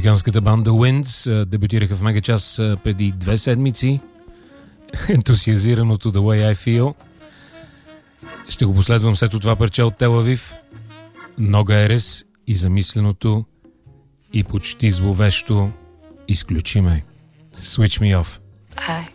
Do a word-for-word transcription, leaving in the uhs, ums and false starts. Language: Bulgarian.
Американската банда Winds дебютираха в Мегачас преди две седмици. Ентусиазираното The Way I Feel. Ще го последвам след това парче от Тел Авив. Нога Ерес и замисленото и почти зловещо Изключи ме. Switch Me Off. I